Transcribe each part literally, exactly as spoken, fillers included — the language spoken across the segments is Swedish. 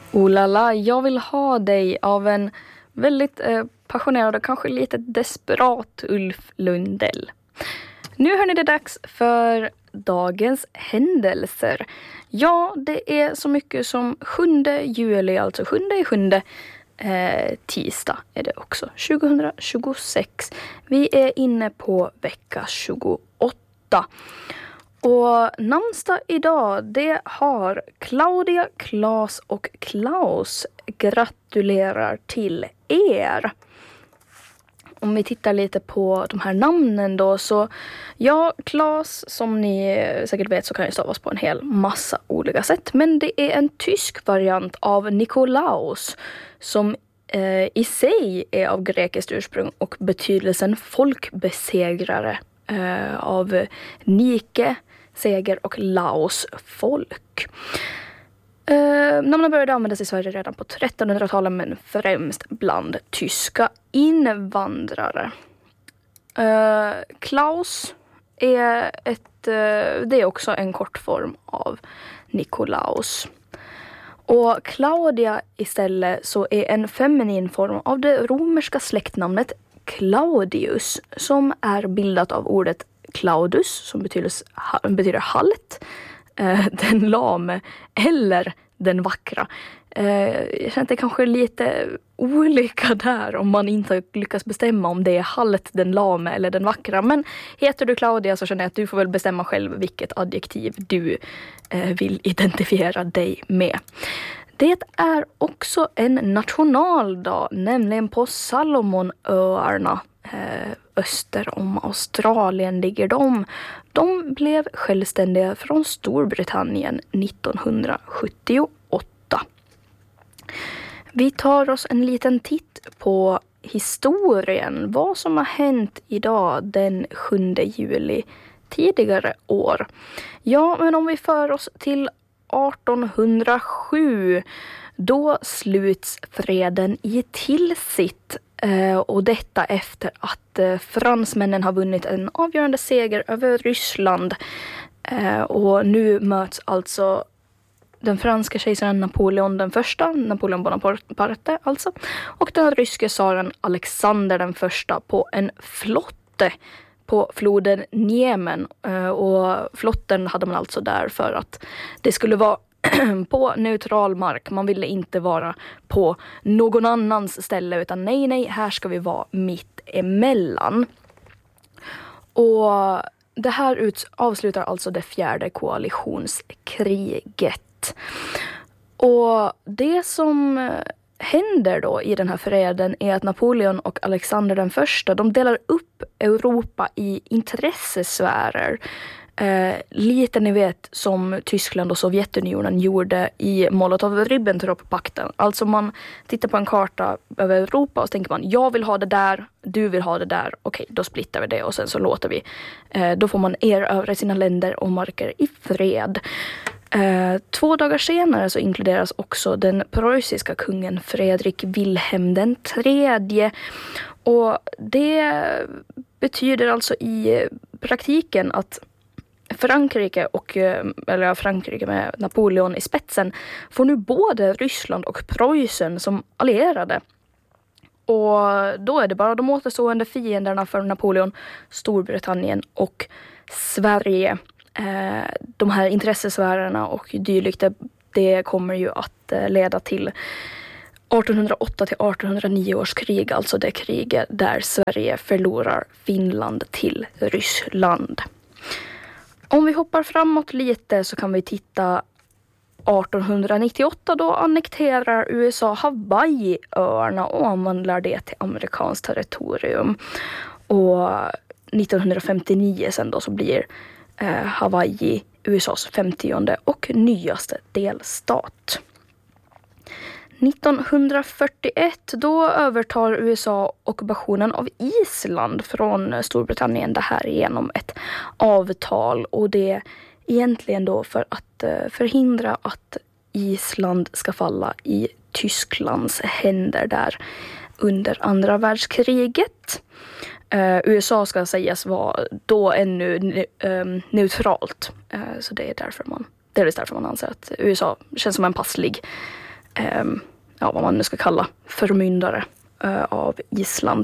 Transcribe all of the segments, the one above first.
Oh la la, jag vill ha dig av en väldigt eh, passionerad och kanske lite desperat Ulf Lundell. Nu hör ni det dags för dagens händelser. Ja, det är så mycket som sjunde juli, alltså sjunde i sjunde eh, tisdag är det också, tjugohundratjugosex. Vi är inne på vecka tjugoåtta. Och namnsdag idag, det har Claudia, Claes och Klaus. Gratulerar till er. Om vi tittar lite på de här namnen då, så ja, Claes, som ni säkert vet så kan ju stavas på en hel massa olika sätt. Men det är en tysk variant av Nikolaus som eh, i sig är av grekiskt ursprung och betydelsen folkbesegrare eh, av Nike, seger och Laos folk. Uh, namnen började användas i Sverige redan på trettonhundratalet, men främst bland tyska invandrare. Uh, Klaus är, ett, uh, det är också en kortform av Nikolaus. Och Claudia istället så är en feminin form av det romerska släktnamnet Claudius, som är bildat av ordet Claudus, som betyder, betyder halt, den lame eller den vackra. Jag känner att det kanske är lite olika där om man inte lyckas bestämma om det är halt, den lame eller den vackra. Men heter du Claudia så känner jag att du får väl bestämma själv vilket adjektiv du vill identifiera dig med. Det är också en nationaldag, nämligen på Salomonöarna. Öster om Australien ligger de. De blev självständiga från Storbritannien nittonhundrasjuttioåtta. Vi tar oss en liten titt på historien. Vad som har hänt idag den sjunde juli tidigare år. Ja, men om vi för oss till artonhundrasju, då sluts freden i Tilsit. Uh, och detta efter att uh, fransmännen har vunnit en avgörande seger över Ryssland. Uh, och nu möts alltså den franska kejsaren Napoleon den första, Napoleon Bonaparte alltså, och den ryske tsaren Alexander den första på en flotte på floden Niemen. Uh, och flotten hade man alltså där för att det skulle vara på neutral mark. Man ville inte vara på någon annans ställe, utan nej, nej, här ska vi vara mitt emellan. Och det här ut, avslutar alltså det fjärde koalitionskriget. Och det som händer då i den här freden är att Napoleon och Alexander den första, de delar upp Europa i intressesfärer. Eh, lite ni vet som Tyskland och Sovjetunionen gjorde i Molotov-Ribbentrop-pakten. Alltså man tittar på en karta över Europa och så tänker man, jag vill ha det där, du vill ha det där. Okej, då splittar vi det och sen så låter vi. Eh, då får man erövra sina länder och marker i fred. Eh, två dagar senare så inkluderas också den preussiska kungen Fredrik Wilhelm den tredje. Och det betyder alltså i praktiken att Frankrike och, eller Frankrike med Napoleon i spetsen får nu både Ryssland och Preussen som allierade. Och då är det bara de återstående fienderna för Napoleon, Storbritannien och Sverige. De här intressesfärerna och dylikt, det kommer ju att leda till artonhundraåtta till artonhundranio års krig, alltså det kriget där Sverige förlorar Finland till Ryssland. Om vi hoppar framåt lite så kan vi titta artonhundranittioåtta, då annekterar U S A Hawaii-öarna och omvandlar det till amerikanskt territorium. Och nittonhundrafemtionio sen då så blir eh, Hawaii U S As femtionde och nyaste delstat. nittonhundrafyrtioett då övertar U S A ockupationen av Island från Storbritannien, det här genom ett avtal, och det är egentligen då för att förhindra att Island ska falla i Tysklands händer där under andra världskriget. Uh, U S A ska sägas vara då ännu ne- um, neutralt, uh, så det är därför man, det är därför man anser att U S A känns som en passlig eh, ja, vad man nu ska kalla förmyndare eh, av Island.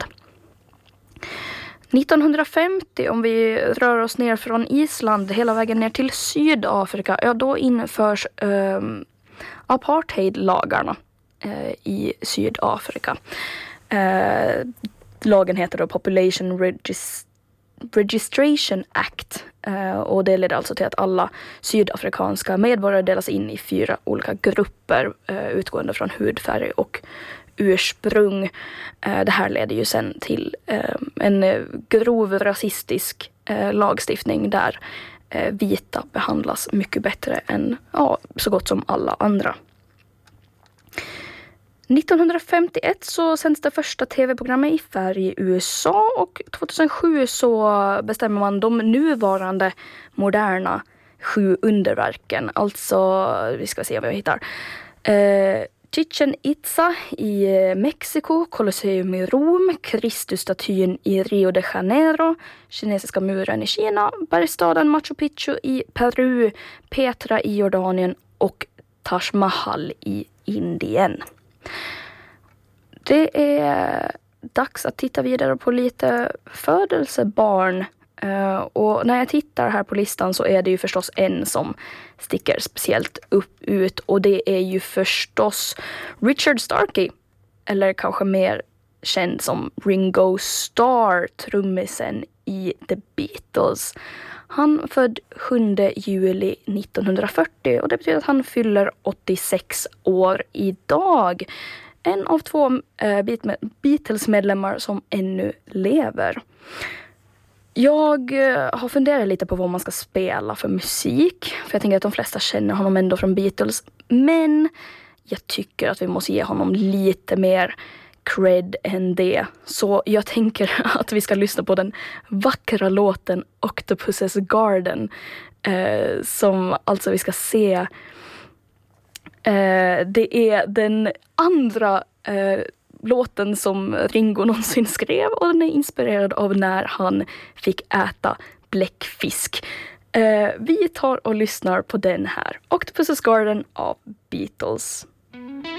nittonhundrafemtio, om vi rör oss ner från Island hela vägen ner till Sydafrika, ja då införs eh, apartheidlagarna eh, i Sydafrika. Eh, lagen heter då Population Regis- Registration Act eh, och det leder alltså till att alla sydafrikanska medborgare delas in i fyra olika grupper eh, utgående från hudfärg och ursprung. Eh, det här leder ju sen till eh, en grov rasistisk eh, lagstiftning där eh, vita behandlas mycket bättre än ja, så gott som alla andra. nittonhundrafemtioett så sänds det första tv-programmet i färg i U S A och tjugohundrasju så bestämmer man de nuvarande moderna sju underverken. Alltså, vi ska se vad jag hittar. Eh, Chichen Itza i Mexiko, Colosseum i Rom, Kristusstatyn i Rio de Janeiro, kinesiska muren i Kina, bergstaden Machu Picchu i Peru, Petra i Jordanien och Taj Mahal i Indien. Det är dags att titta vidare på lite födelsebarn. Uh, och när jag tittar här på listan så är det ju förstås en som sticker speciellt upp ut. Och det är ju förstås Richard Starkey. Eller kanske mer känd som Ringo Starr, trummisen i The Beatles. Han född sjunde juli nittonhundrafyrtio och det betyder att han fyller åttiosex år idag. En av två äh, Beatles-medlemmar som ännu lever. Jag äh, har funderat lite på vad man ska spela för musik. För jag tänker att de flesta känner honom ändå från Beatles. Men jag tycker att vi måste ge honom lite mer cred än det. Så jag tänker att vi ska lyssna på den vackra låten Octopus's Garden. Eh, som alltså vi ska se. Eh, det är den andra eh, låten som Ringo någonsin skrev. Och den är inspirerad av när han fick äta bläckfisk. Eh, vi tar och lyssnar på den här. Octopus's Garden av Beatles.